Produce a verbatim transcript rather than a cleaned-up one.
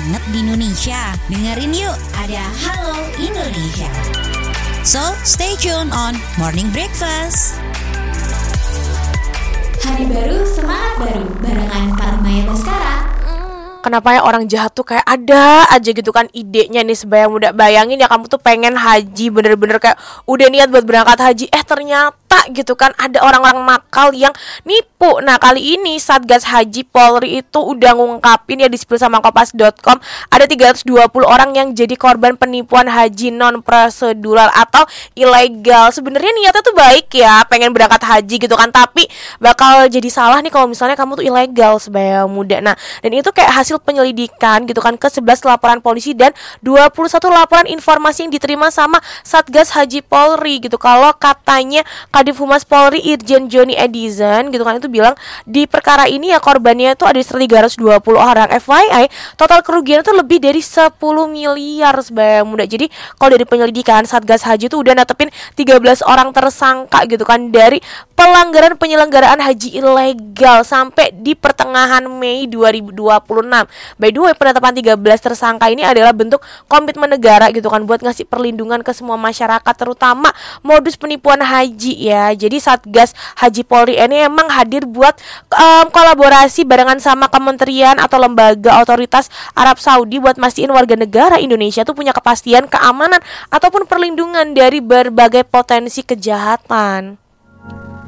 banget di Indonesia. Dengerin yuk, ada Halo Indonesia. So, stay tuned on Morning Breakfast. Hari baru, semangat baru, barengan Karmaya Baskara. Kenapa ya orang jahat tuh kayak ada aja gitu kan idenya nih sebaya muda. Bayangin ya kamu tuh pengen haji, bener-bener kayak udah niat buat berangkat haji, eh ternyata gitu kan ada orang-orang nakal yang nipu. Nah kali ini Satgas Haji Polri itu udah ngungkapin ya di spill sama kompas dot com, ada tiga ratus dua puluh orang yang jadi korban penipuan haji non prosedural atau ilegal. Sebenarnya niatnya tuh baik ya, pengen berangkat haji gitu kan, tapi bakal jadi salah nih kalau misalnya kamu tuh ilegal sebaya muda. Nah dan itu kayak hasil penyelidikan gitu kan ke sebelas laporan polisi dan dua puluh satu laporan informasi yang diterima sama Satgas Haji Polri gitu. Kalau katanya Kadif Humas Polri Irjen Joni Edison gitu kan itu bilang di perkara ini ya korbannya itu ada tiga ratus dua puluh orang. F Y I total kerugian itu lebih dari sepuluh miliar sebaya muda. Jadi kalau dari penyelidikan Satgas Haji itu udah natepin tiga belas orang tersangka gitu kan dari pelanggaran penyelenggaraan haji ilegal sampai di pertengahan Mei dua ribu dua puluh enam. By the way, penetapan tiga belas tersangka ini adalah bentuk komitmen negara gitu kan buat ngasih perlindungan ke semua masyarakat, terutama modus penipuan haji ya. Jadi Satgas Haji Polri ini emang hadir buat um, kolaborasi barengan sama kementerian atau lembaga otoritas Arab Saudi buat mastiin warga negara Indonesia tuh punya kepastian keamanan ataupun perlindungan dari berbagai potensi kejahatan.